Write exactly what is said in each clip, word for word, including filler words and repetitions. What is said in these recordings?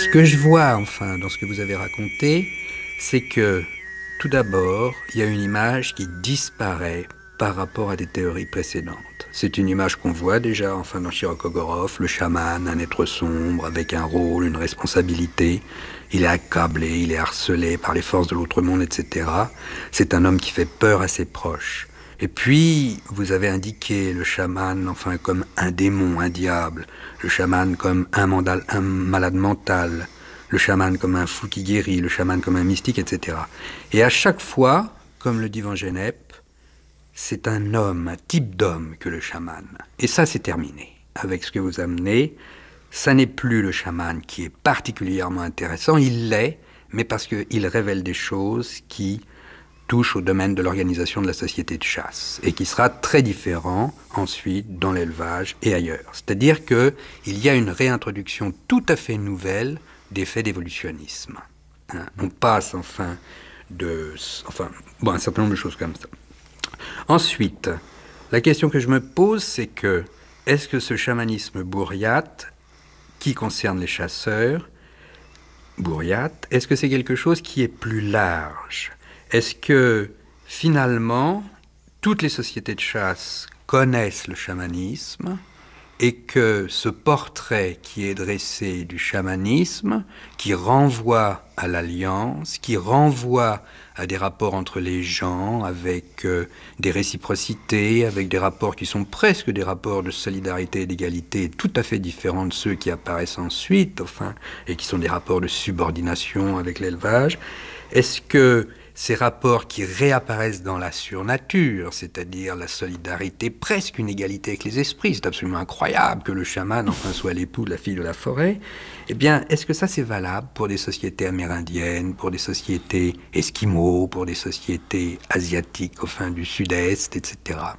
Ce que je vois, enfin, dans ce que vous avez raconté, c'est que, tout d'abord, il y a une image qui disparaît par rapport à des théories précédentes. C'est une image qu'on voit déjà, enfin, dans Chirokogorov, le chaman, un être sombre, avec un rôle, une responsabilité. Il est accablé, il est harcelé par les forces de l'autre monde, et cetera. C'est un homme qui fait peur à ses proches. Et puis, vous avez indiqué le chaman, enfin, comme un démon, un diable. Le chaman comme un, mandal, un malade mental. Le chaman comme un fou qui guérit. Le chaman comme un mystique, et cetera. Et à chaque fois, comme le dit Van Gennep, c'est un homme, un type d'homme que le chaman. Et ça, c'est terminé. Avec ce que vous amenez, ça n'est plus le chaman qui est particulièrement intéressant. Il l'est, mais parce qu'il révèle des choses qui touche au domaine de l'organisation de la société de chasse et qui sera très différent ensuite dans l'élevage et ailleurs. C'est-à-dire qu'il y a une réintroduction tout à fait nouvelle des faits d'évolutionnisme. Hein, on passe enfin de... Enfin, bon, un certain nombre de choses comme ça. Ensuite, la question que je me pose, c'est que est-ce que ce chamanisme bourriate, qui concerne les chasseurs, bourriate, est-ce que c'est quelque chose qui est plus large ? Est-ce que, finalement, toutes les sociétés de chasse connaissent le chamanisme et que ce portrait qui est dressé du chamanisme, qui renvoie à l'alliance, qui renvoie à des rapports entre les gens, avec euh, des réciprocités, avec des rapports qui sont presque des rapports de solidarité et d'égalité, tout à fait différents de ceux qui apparaissent ensuite, enfin, et qui sont des rapports de subordination avec l'élevage, est-ce que ces rapports qui réapparaissent dans la surnature, c'est-à-dire la solidarité, presque une égalité avec les esprits, c'est absolument incroyable que le chaman enfin soit l'époux de la fille de la forêt, eh bien, est-ce que ça c'est valable pour des sociétés amérindiennes, pour des sociétés esquimaux, pour des sociétés asiatiques, enfin du sud-est, et cetera.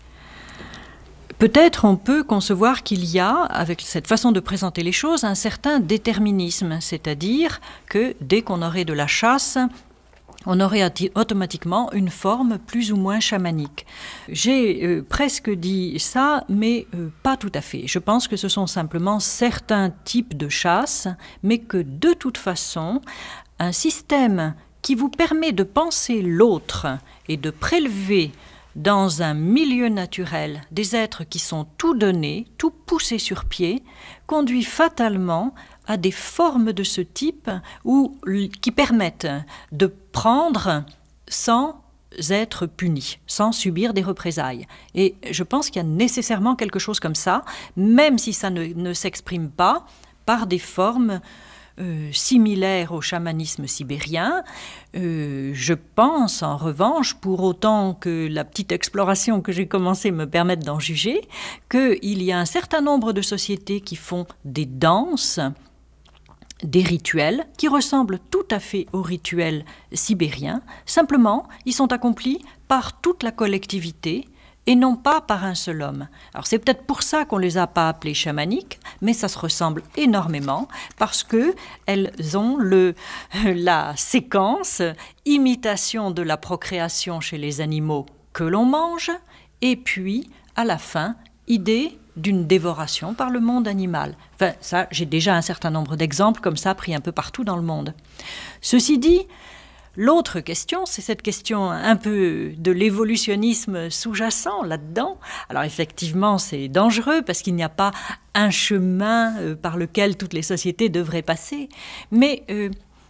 Peut-être on peut concevoir qu'il y a, avec cette façon de présenter les choses, un certain déterminisme, c'est-à-dire que dès qu'on aurait de la chasse, on aurait automatiquement une forme plus ou moins chamanique. J'ai euh, presque dit ça, mais euh, pas tout à fait. Je pense que ce sont simplement certains types de chasse, mais que de toute façon, un système qui vous permet de penser l'autre et de prélever dans un milieu naturel des êtres qui sont tout donnés, tout poussés sur pied, conduit fatalement à des formes de ce type ou qui permettent de prendre sans être punis, sans subir des représailles. Et je pense qu'il y a nécessairement quelque chose comme ça, même si ça ne, ne s'exprime pas par des formes Euh, similaire au chamanisme sibérien. Euh, je pense, en revanche, pour autant que la petite exploration que j'ai commencée me permette d'en juger, qu'il y a un certain nombre de sociétés qui font des danses, des rituels qui ressemblent tout à fait aux rituels sibériens. Simplement, ils sont accomplis par toute la collectivité et non pas par un seul homme. Alors c'est peut-être pour ça qu'on ne les a pas appelés chamaniques, mais ça se ressemble énormément parce qu'elles ont le, la séquence imitation de la procréation chez les animaux que l'on mange, et puis à la fin, idée d'une dévoration par le monde animal. Enfin, ça, j'ai déjà un certain nombre d'exemples comme ça pris un peu partout dans le monde. Ceci dit, l'autre question, c'est cette question un peu de l'évolutionnisme sous-jacent là-dedans. Alors effectivement, c'est dangereux parce qu'il n'y a pas un chemin euh, par lequel toutes les sociétés devraient passer. Mais euh,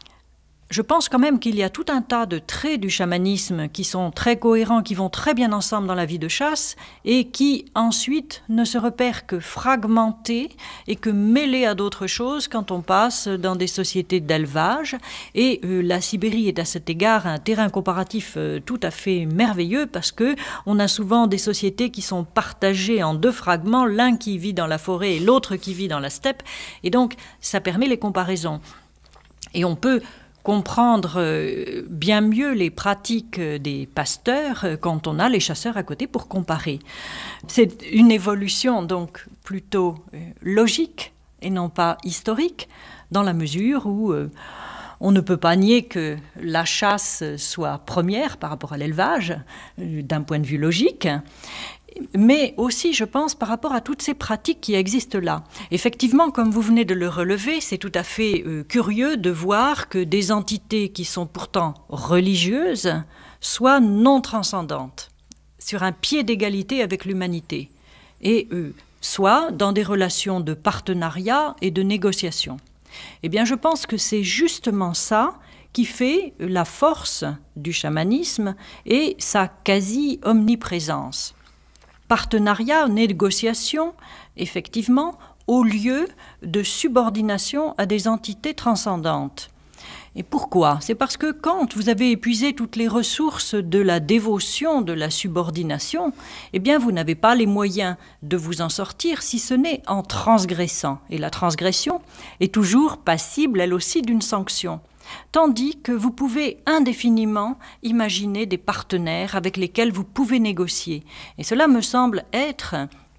je pense quand même qu'il y a tout un tas de traits du chamanisme qui sont très cohérents, qui vont très bien ensemble dans la vie de chasse et qui ensuite ne se repèrent que fragmentés et que mêlés à d'autres choses quand on passe dans des sociétés d'élevage. Et euh, la Sibérie est à cet égard un terrain comparatif euh, tout à fait merveilleux parce que on a souvent des sociétés qui sont partagées en deux fragments, l'un qui vit dans la forêt et l'autre qui vit dans la steppe. Et donc, ça permet les comparaisons. Et on peut comprendre bien mieux les pratiques des pasteurs quand on a les chasseurs à côté pour comparer. C'est une évolution donc plutôt logique et non pas historique, dans la mesure où euh, on ne peut pas nier que la chasse soit première par rapport à l'élevage, euh, d'un point de vue logique, mais aussi, je pense, par rapport à toutes ces pratiques qui existent là. Effectivement, comme vous venez de le relever, c'est tout à fait euh, curieux de voir que des entités qui sont pourtant religieuses soient non transcendantes, sur un pied d'égalité avec l'humanité, et euh, soit dans des relations de partenariat et de négociation. Eh bien, je pense que c'est justement ça qui fait la force du chamanisme et sa quasi-omniprésence. Partenariat, négociation, effectivement, au lieu de subordination à des entités transcendantes. Et pourquoi ? C'est parce que quand vous avez épuisé toutes les ressources de la dévotion, de la subordination, eh bien vous n'avez pas les moyens de vous en sortir si ce n'est en transgressant. Et la transgression est toujours passible, elle aussi, d'une sanction. Tandis que vous pouvez indéfiniment imaginer des partenaires avec lesquels vous pouvez négocier. Et cela me semble être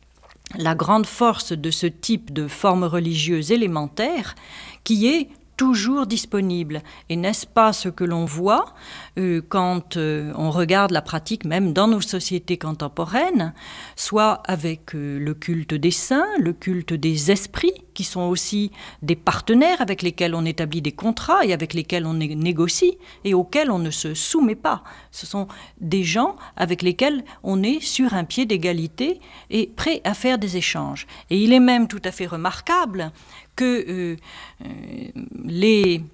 la grande force de ce type de forme religieuse élémentaire qui est toujours disponible. Et n'est-ce pas ce que l'on voit euh, quand euh, on regarde la pratique même dans nos sociétés contemporaines, soit avec euh, le culte des saints, le culte des esprits, qui sont aussi des partenaires avec lesquels on établit des contrats et avec lesquels on né- négocie et auxquels on ne se soumet pas. Ce sont des gens avec lesquels on est sur un pied d'égalité et prêt à faire des échanges. Et il est même tout à fait remarquable que euh, euh, les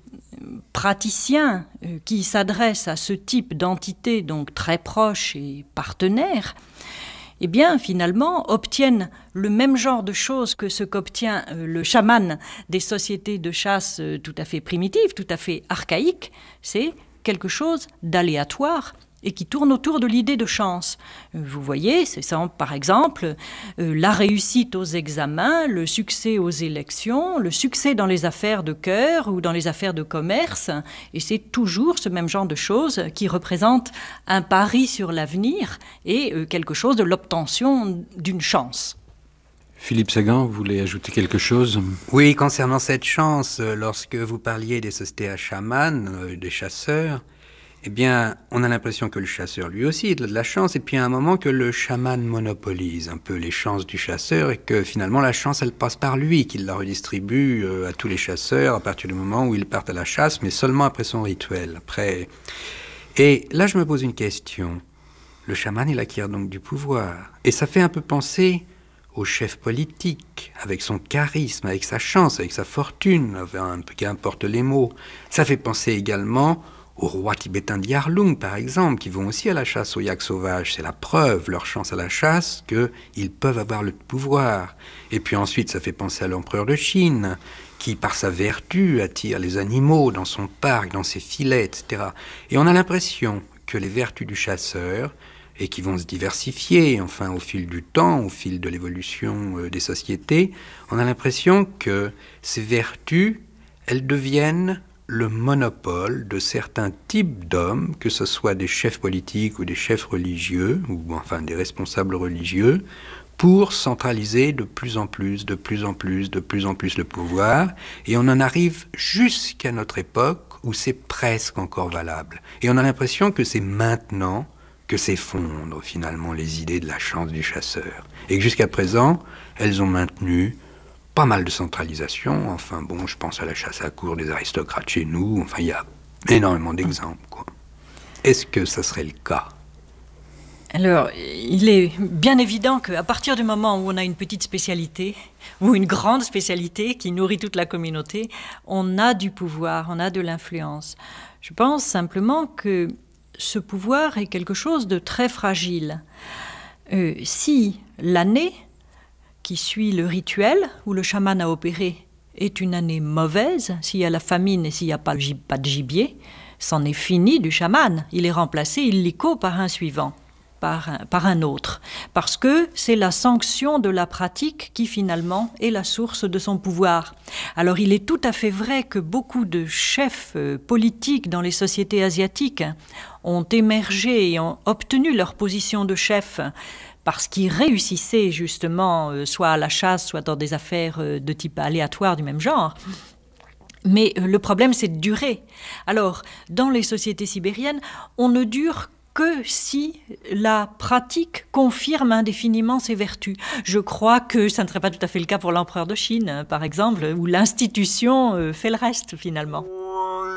praticiens euh, qui s'adressent à ce type d'entité, donc très proches et partenaires, eh bien, finalement, obtiennent le même genre de choses que ce qu'obtient euh, le chaman des sociétés de chasse euh, tout à fait primitives, tout à fait archaïques. C'est quelque chose d'aléatoire et qui tourne autour de l'idée de chance. Vous voyez, c'est ça, par exemple, euh, la réussite aux examens, le succès aux élections, le succès dans les affaires de cœur ou dans les affaires de commerce, et c'est toujours ce même genre de choses qui représente un pari sur l'avenir et euh, quelque chose de l'obtention d'une chance. Philippe Sagan, vous voulez ajouter quelque chose ? Oui, concernant cette chance, lorsque vous parliez des sociétés à chamans, euh, des chasseurs, eh bien, on a l'impression que le chasseur, lui aussi, a de la chance, et puis à un moment que le chaman monopolise un peu les chances du chasseur, et que finalement la chance, elle passe par lui, qu'il la redistribue euh, à tous les chasseurs à partir du moment où ils partent à la chasse, mais seulement après son rituel. Après... Et là, je me pose une question. Le chaman, il acquiert donc du pouvoir. Et ça fait un peu penser au chef politique, avec son charisme, avec sa chance, avec sa fortune, enfin, qu'importe les mots. Ça fait penser également aux rois tibétains d'Yarlung, par exemple, qui vont aussi à la chasse aux yaks sauvages. C'est la preuve, leur chance à la chasse, qu'ils peuvent avoir le pouvoir. Et puis ensuite, ça fait penser à l'empereur de Chine, qui, par sa vertu, attire les animaux dans son parc, dans ses filets, et cetera. Et on a l'impression que les vertus du chasseur, et qui vont se diversifier, enfin, au fil du temps, au fil de l'évolution euh, des sociétés, on a l'impression que ces vertus, elles deviennent le monopole de certains types d'hommes, que ce soit des chefs politiques ou des chefs religieux, ou enfin des responsables religieux, pour centraliser de plus en plus, de plus en plus, de plus en plus le pouvoir. Et on en arrive jusqu'à notre époque où c'est presque encore valable. Et on a l'impression que c'est maintenant que s'effondrent finalement les idées de la chance du chasseur. Et que jusqu'à présent, elles ont maintenu pas mal de centralisation. Enfin bon, je pense à la chasse à courre des aristocrates chez nous. Enfin, il y a énormément d'exemples, quoi. Est-ce que ça serait le cas ? Alors, il est bien évident qu'à partir du moment où on a une petite spécialité, ou une grande spécialité qui nourrit toute la communauté, on a du pouvoir, on a de l'influence. Je pense simplement que ce pouvoir est quelque chose de très fragile. Euh, si l'année qui suit le rituel où le chaman a opéré est une année mauvaise, s'il y a la famine et s'il n'y a pas, pas de gibier, c'en est fini du chaman. Il est remplacé illico par un suivant, par un, par un autre. Parce que c'est la sanction de la pratique qui finalement est la source de son pouvoir. Alors il est tout à fait vrai que beaucoup de chefs politiques dans les sociétés asiatiques ont émergé et ont obtenu leur position de chef parce qu'ils réussissaient justement, euh, soit à la chasse, soit dans des affaires euh, de type aléatoire du même genre. Mais euh, le problème, c'est de durer. Alors, dans les sociétés sibériennes, on ne dure que si la pratique confirme indéfiniment ses vertus. Je crois que ça ne serait pas tout à fait le cas pour l'empereur de Chine, par exemple, où l'institution fait le reste finalement.